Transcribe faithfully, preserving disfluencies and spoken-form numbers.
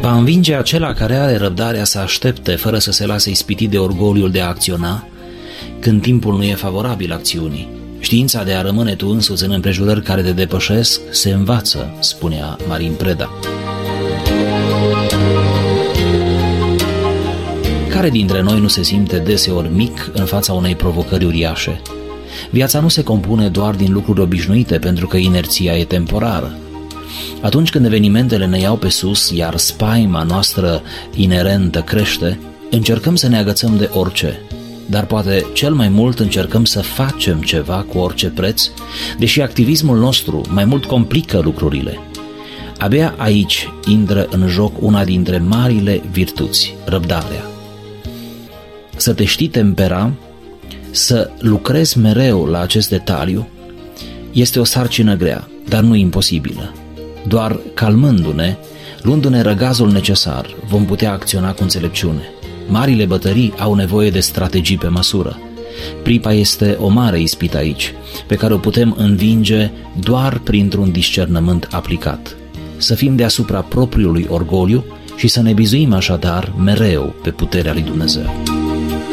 Va învinge acela care are răbdarea să aștepte fără să se lase ispitit de orgoliul de a acționa când timpul nu e favorabil acțiunii. Știința de a rămâne tu însuți în împrejurări care te depășesc se învață, spunea Marin Preda. Care dintre noi nu se simte deseori mic în fața unei provocări uriașe? Viața nu se compune doar din lucruri obișnuite, pentru că inerția e temporară. Atunci când evenimentele ne iau pe sus, iar spaima noastră inerentă crește, încercăm să ne agățăm de orice, dar poate cel mai mult încercăm să facem ceva cu orice preț, deși activismul nostru mai mult complică lucrurile. Abia aici intră în joc una dintre marile virtuți, răbdarea. Să te știi tempera, să lucrezi mereu la acest detaliu, este o sarcină grea, dar nu imposibilă. Doar calmându-ne, luându-ne răgazul necesar, vom putea acționa cu înțelepciune. Marile bătării au nevoie de strategii pe măsură. Pripa este o mare ispită aici, pe care o putem învinge doar printr-un discernământ aplicat. Să fim deasupra propriului orgoliu și să ne bizuim așadar mereu pe puterea lui Dumnezeu.